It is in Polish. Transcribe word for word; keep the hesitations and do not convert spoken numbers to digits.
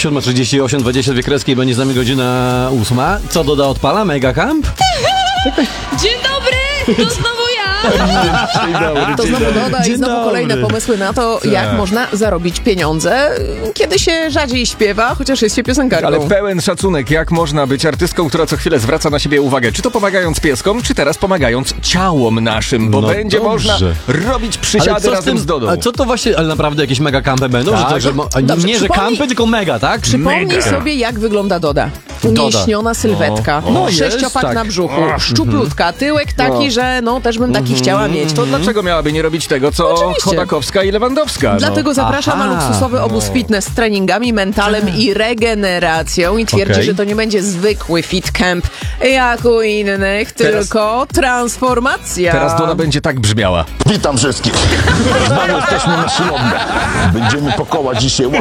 siódma trzydzieści osiem, dwadzieścia dwie kreski i będzie z nami godzina ósma. Co doda odpala? Mega Camp? Dzień dobry! To znowu ja! Dzień dobry, To dzień znowu dobry. doda i Dzień znowu dobry. kolejne pomysły na to, jak Tak. można zarobić pieniądze, kiedy się rzadziej śpiewa, chociaż jest się piosenkarką. Ale pełen szacunek, jak można być artystką, która co chwilę zwraca na siebie uwagę. Czy to pomagając pieskom, czy teraz pomagając ciałom naszym, bo No będzie dobrze. można robić przysiady razem z Dodą. A co to właśnie, ale naprawdę jakieś mega kampy będą? Tak. Że tak, że, mo- a Dobrze, nie, że przypomnij- kampy, tylko mega, tak? Przypomnij Mega. sobie, jak wygląda Doda. Doda. Unieśniona sylwetka, No, no sześciopak jest, na tak. brzuchu, szczuplutka, tyłek taki, No. że no też bym taki chciała mieć. To dlaczego miałaby nie robić tego, co Oczywiście. Chodakowska i Lewandowska? No. Dlatego zapraszam Aha. na luksusowy obóz fitness z treningami, mentalem i regeneracją i twierdzi, Okej. że to nie będzie zwykły fit camp jak u innych, Teraz- tylko transformacja. Teraz Doda będzie tak brzmiała. Witam wszystkich. Znowu jesteśmy na siłowni. Będziemy pakować dzisiaj łapy.